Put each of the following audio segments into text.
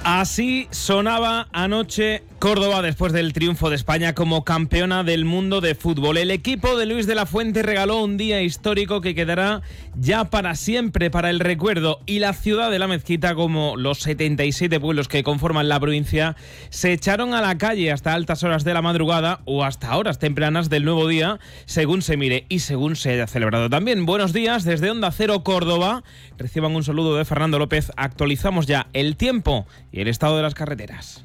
Así sonaba anoche Córdoba después del triunfo de España como campeona del mundo de fútbol. El equipo de Luis de la Fuente regaló un día histórico que quedará ya para siempre para el recuerdo, y la ciudad de La Mezquita, como los 77 pueblos que conforman la provincia, se echaron a la calle hasta altas horas de la madrugada o hasta horas tempranas del nuevo día, según se mire y según se haya celebrado también. Buenos días desde Onda Cero Córdoba. Reciban un saludo de Fernando López. Actualizamos ya el tiempo y el estado de las carreteras.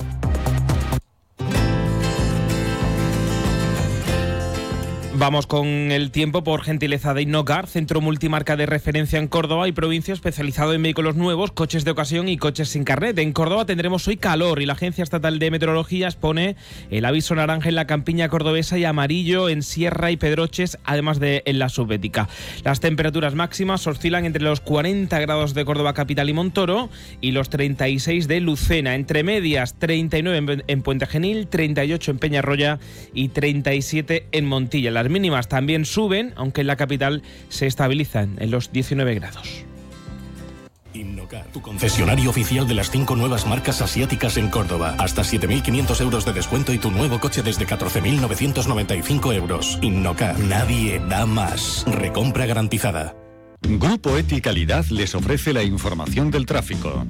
Vamos con el tiempo por gentileza de Innocar, centro multimarca de referencia en Córdoba y provincia, especializado en vehículos nuevos, coches de ocasión y coches sin carnet. En Córdoba tendremos hoy calor y la Agencia Estatal de Meteorología expone el aviso naranja en la campiña cordobesa y amarillo en Sierra y Pedroches, además de en la subbética. Las temperaturas máximas oscilan entre los 40 grados de Córdoba capital y Montoro y los 36 de Lucena. Entre medias, 39 en Puente Genil, 38 en Peñarroya y 37 en Montilla. Las mínimas también suben, aunque en la capital se estabilizan en los 19 grados. Innocar, tu concesionario oficial de las 5 nuevas marcas asiáticas en Córdoba. Hasta 7.500 euros de descuento y tu nuevo coche desde 14.995 euros. Innocar, nadie da más. Recompra garantizada. Grupo Eticalidad les ofrece la información del tráfico.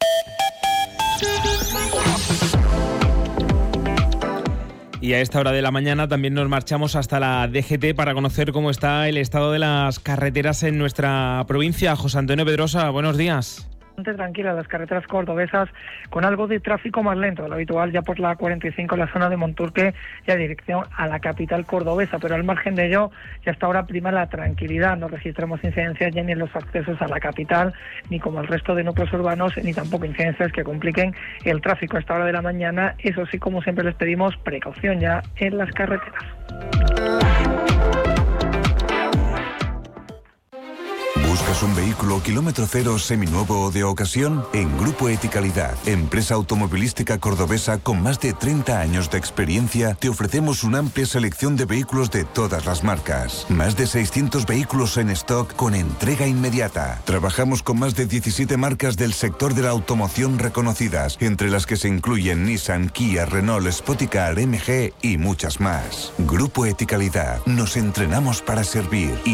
Y a esta hora de la mañana también nos marchamos hasta la DGT para conocer cómo está el estado de las carreteras en nuestra provincia. José Antonio Pedrosa, buenos días. Tranquilas las carreteras cordobesas, con algo de tráfico más lento de lo habitual ya por la 45 en la zona de Monturque, ya dirección a la capital cordobesa, pero al margen de ello ya hasta ahora prima la tranquilidad. No registramos incidencias ya ni en los accesos a la capital, ni como el resto de núcleos urbanos, ni tampoco incidencias que compliquen el tráfico a esta hora de la mañana. Eso sí, como siempre les pedimos precaución ya en las carreteras. ¿Buscas un vehículo kilómetro cero seminuevo o de ocasión? En Grupo Eticalidad, empresa automovilística cordobesa con más de 30 años de experiencia, te ofrecemos una amplia selección de vehículos de todas las marcas. Más de 600 vehículos en stock con entrega inmediata. Trabajamos con más de 17 marcas del sector de la automoción reconocidas, entre las que se incluyen Nissan, Kia, Renault, Spoticar, MG y muchas más. Grupo Eticalidad, nos entrenamos para servir.